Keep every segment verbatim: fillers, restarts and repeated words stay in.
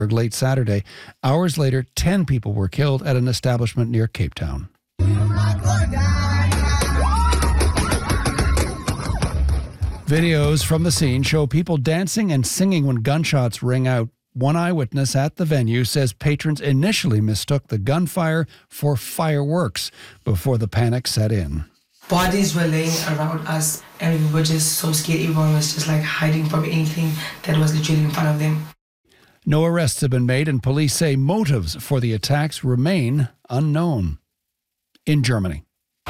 late Saturday. Hours later, ten people were killed at an establishment near Cape Town. Videos from the scene show people dancing and singing when gunshots ring out. One eyewitness at the venue says patrons initially mistook the gunfire for fireworks before the panic set in. Bodies were laying around us and we were just so scared. Everyone was just like hiding from anything that was literally in front of them. No arrests have been made, and police say motives for the attacks remain unknown. In Germany,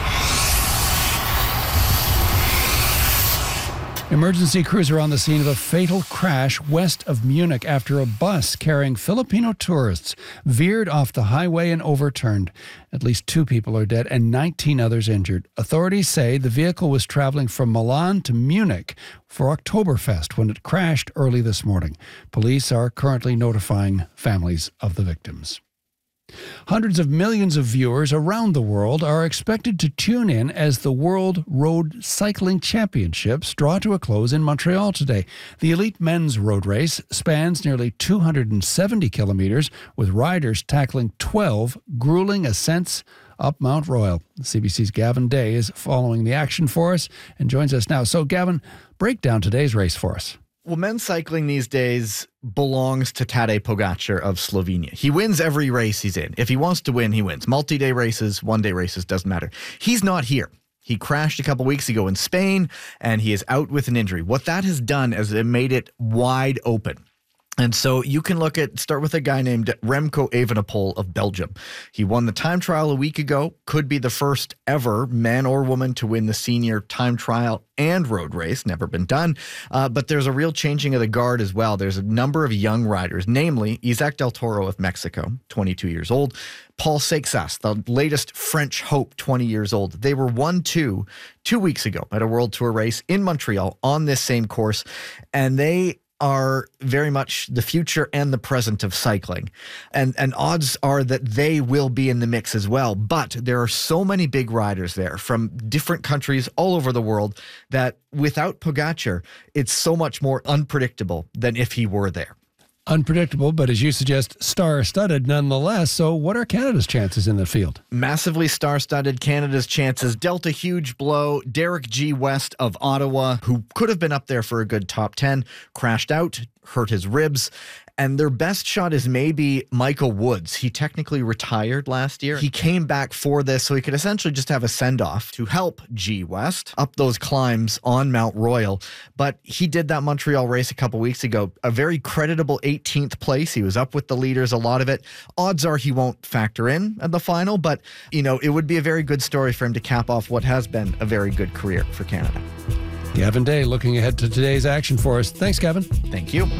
emergency crews are on the scene of a fatal crash west of Munich after a bus carrying Filipino tourists veered off the highway and overturned. At least two people are dead and nineteen others injured. Authorities say the vehicle was traveling from Milan to Munich for Oktoberfest when it crashed early this morning. Police are currently notifying families of the victims. Hundreds of millions of viewers around the world are expected to tune in as the World Road Cycling Championships draw to a close in Montreal today. The elite men's road race spans nearly two hundred seventy kilometers, with riders tackling twelve grueling ascents up Mount Royal. C B C's Gavin Day is following the action for us and joins us now. So, Gavin, break down today's race for us. Well, men's cycling these days belongs to Tadej Pogacar of Slovenia. He wins every race he's in. If he wants to win, he wins. Multi-day races, one-day races, doesn't matter. He's not here. He crashed a couple weeks ago in Spain, and he is out with an injury. What that has done is it made it wide open. And so you can look at, start with a guy named Remco Evenepoel of Belgium. He won the time trial a week ago, could be the first ever man or woman to win the senior time trial and road race, never been done. Uh, but there's a real changing of the guard as well. There's a number of young riders, namely Isaac Del Toro of Mexico, twenty-two years old, Paul Seixas, the latest French hope, twenty years old. They were one two two weeks ago at a World Tour race in Montreal on this same course, and they are very much the future and the present of cycling. And and odds are that they will be in the mix as well. But there are so many big riders there from different countries all over the world that without Pogacar, it's so much more unpredictable than if he were there. Unpredictable, but as you suggest, star-studded nonetheless. So what are Canada's chances in the field? Massively star-studded. Canada's chances dealt a huge blow. Derek G. West of Ottawa, who could have been up there for a good top ten, crashed out, hurt his ribs. And their best shot is maybe Michael Woods. He technically retired last year. He came back for this so he could essentially just have a send-off to help G. West up those climbs on Mount Royal. But he did that Montreal race a couple weeks ago. A very creditable eighteenth place. He was up with the leaders, a lot of it. Odds are he won't factor in at the final, but, you know, it would be a very good story for him to cap off what has been a very good career for Canada. Gavin Day looking ahead to today's action for us. Thanks, Gavin. Thank you.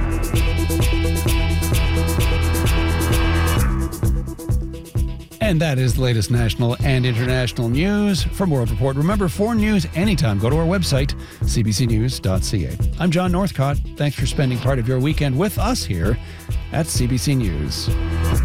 And that is the latest national and international news from World Report. Remember, for news anytime, go to our website, c b c news dot c a. I'm John Northcott. Thanks for spending part of your weekend with us here at C B C News.